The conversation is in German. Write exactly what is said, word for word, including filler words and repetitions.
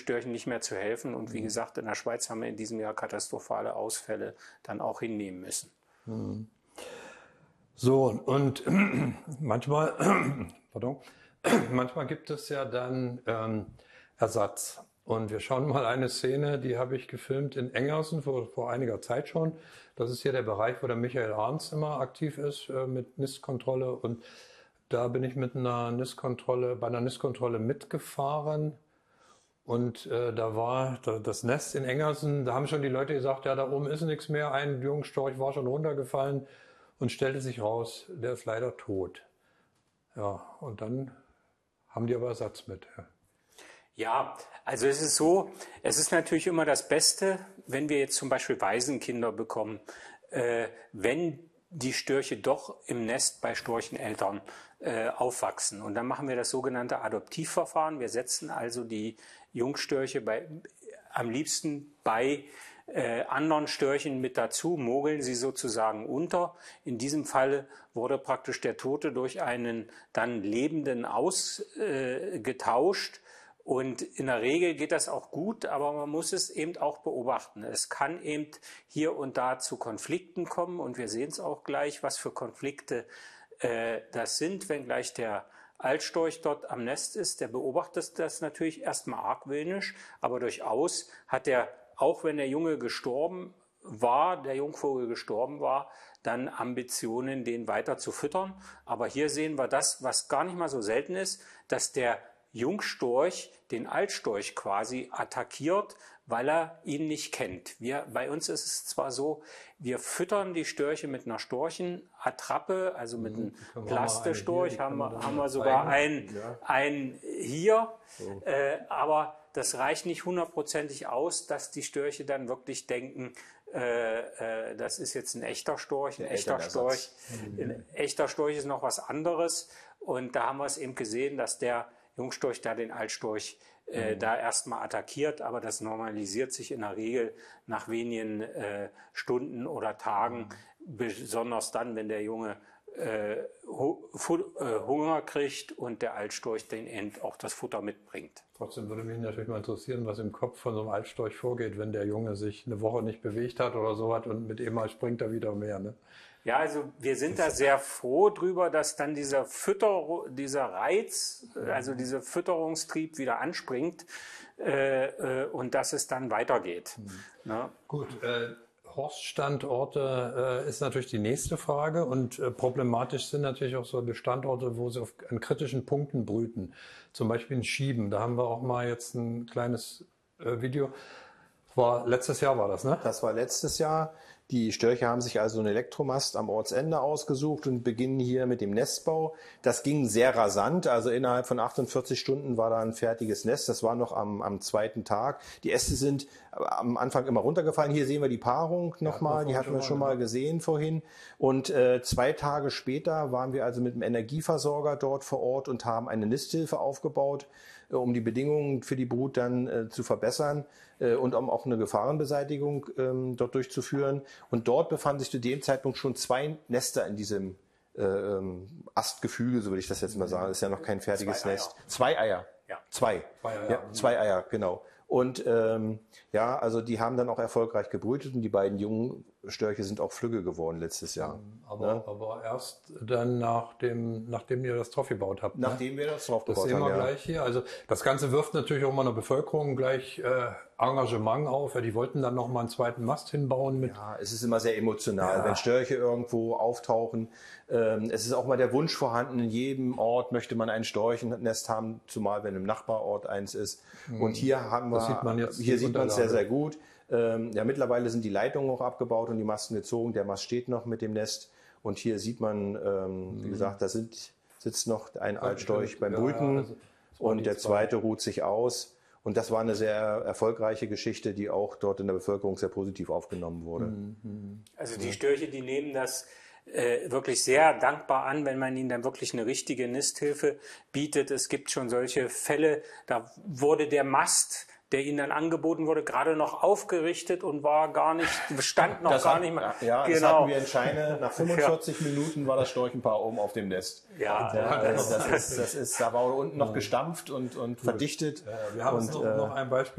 Störchen nicht mehr zu helfen. Und wie gesagt, in der Schweiz haben wir in diesem Jahr katastrophale Ausfälle dann auch hinnehmen müssen. So, und manchmal, pardon, manchmal gibt es ja dann ähm, Ersatz. Und wir schauen mal eine Szene, die habe ich gefilmt in Engersen vor, vor einiger Zeit schon. Das ist hier der Bereich, wo der Michael Arns immer aktiv ist äh, mit Nistkontrolle. Und da bin ich mit einer Nistkontrolle, bei einer Nistkontrolle mitgefahren. Und äh, da war da, das Nest in Engersen, da haben schon die Leute gesagt, ja, da oben ist nichts mehr. Ein Jungstorch war schon runtergefallen und stellte sich raus, der ist leider tot. Ja, und dann haben die aber Ersatz mit. Ja. Ja, also es ist so, es ist natürlich immer das Beste, wenn wir jetzt zum Beispiel Waisenkinder bekommen, äh, wenn die Störche doch im Nest bei Storcheneltern äh, aufwachsen. Und dann machen wir das sogenannte Adoptivverfahren. Wir setzen also die Jungstörche bei, am liebsten bei äh, anderen Störchen mit dazu, mogeln sie sozusagen unter. In diesem Fall wurde praktisch der Tote durch einen dann Lebenden ausgetauscht. Äh, Und in der Regel geht das auch gut, aber man muss es eben auch beobachten. Es kann eben hier und da zu Konflikten kommen und wir sehen es auch gleich, was für Konflikte äh, das sind, wenn gleich der Altstorch dort am Nest ist. Der beobachtet das natürlich erstmal argwöhnisch, aber durchaus hat er, auch wenn der Junge gestorben war, der Jungvogel gestorben war, dann Ambitionen, den weiter zu füttern. Aber hier sehen wir das, was gar nicht mal so selten ist, dass der Jungstorch den Altstorch quasi attackiert, weil er ihn nicht kennt. Wir, bei uns ist es zwar so, wir füttern die Störche mit einer Storchenattrappe, also mit einem Plastestorch, haben wir, haben wir sogar einen, ja. einen hier, so. äh, aber das reicht nicht hundertprozentig aus, dass die Störche dann wirklich denken, äh, äh, das ist jetzt ein echter Storch, ein echter Storch. Ein echter Storch ist noch was anderes und da haben wir es eben gesehen, dass der Jungstorch da den Altstorch äh, mhm. da erstmal attackiert, aber das normalisiert sich in der Regel nach wenigen äh, Stunden oder Tagen, mhm. besonders dann, wenn der Junge äh, hu äh, Hunger kriegt und der Altstorch den End auch das Futter mitbringt. Trotzdem würde mich natürlich mal interessieren, was im Kopf von so einem Altstorch vorgeht, wenn der Junge sich eine Woche nicht bewegt hat oder so hat und mit ihm mal springt er wieder mehr, ne? Ja, also wir sind da sehr froh drüber, dass dann dieser Fütter, dieser Reiz, also dieser Fütterungstrieb wieder anspringt äh, äh, und dass es dann weitergeht. Mhm. Ja. Gut, äh, Horststandorte äh, ist natürlich die nächste Frage und äh, problematisch sind natürlich auch so die Standorte, wo sie auf, an kritischen Punkten brüten. Zum Beispiel in Schieben, da haben wir auch mal jetzt ein kleines äh, Video. War, letztes Jahr war das, ne? Das war letztes Jahr. Die Störche haben sich also einen Elektromast am Ortsende ausgesucht und beginnen hier mit dem Nestbau. Das ging sehr rasant, also innerhalb von achtundvierzig Stunden war da ein fertiges Nest. Das war noch am, am zweiten Tag. Die Äste sind am Anfang immer runtergefallen. Hier sehen wir die Paarung nochmal, ja, die hatten wir schon mal gesehen vorhin. Und äh, zwei Tage später waren wir also mit dem Energieversorger dort vor Ort und haben eine Nisthilfe aufgebaut, äh, um die Bedingungen für die Brut dann äh, zu verbessern äh, und um auch eine Gefahrenbeseitigung äh, dort durchzuführen. Und dort befanden sich zu dem Zeitpunkt schon zwei Nester in diesem äh, Astgefüge, so würde ich das jetzt mal sagen. Das ist ja noch kein fertiges zwei Nest. Eier. Zwei Eier. Ja. Zwei. Zwei Eier. Ja, zwei Eier, genau. Und ähm, ja, also die haben dann auch erfolgreich gebrütet und die beiden jungen Störche sind auch flügge geworden letztes Jahr. Aber, ne? aber erst dann nach dem, nachdem ihr das drauf gebaut habt. Nachdem ne? wir das drauf gebaut haben. Das sehen wir haben, gleich hier. Also das Ganze wirft natürlich auch mal der Bevölkerung gleich äh, Engagement auf. Ja, die wollten dann noch mal einen zweiten Mast hinbauen. Mit ja, es ist immer sehr emotional, ja. wenn Störche irgendwo auftauchen. Ähm, es ist auch mal der Wunsch vorhanden, in jedem Ort möchte man ein Storchennest haben, zumal wenn im Nachbarort eins ist. Mhm. Und hier haben wir, das sieht man jetzt hier sieht man es sehr, sehr gut. Ähm, ja, mittlerweile sind die Leitungen auch abgebaut und die Masten gezogen. Der Mast steht noch mit dem Nest. Und hier sieht man, ähm, mhm. wie gesagt, da sind, sitzt noch ein Altstorch beim Brüten ja, also, und der zweite ruht sich aus. Und das war eine sehr erfolgreiche Geschichte, die auch dort in der Bevölkerung sehr positiv aufgenommen wurde. Mhm. Also die Störche, die nehmen das äh, wirklich sehr dankbar an, wenn man ihnen dann wirklich eine richtige Nisthilfe bietet. Es gibt schon solche Fälle, da wurde der Mast, der ihnen dann angeboten wurde, gerade noch aufgerichtet und war gar nicht, stand noch das gar hat, nicht mehr. Ja, genau. Das hatten wir in Scheine. Nach fünfundvierzig ja. Minuten war das Storchenpaar oben auf dem Nest. Ja, ja das, das, ist, das ist, da war unten noch gestampft und, und verdichtet. Ja, wir haben und, noch, äh, noch ein Beispiel.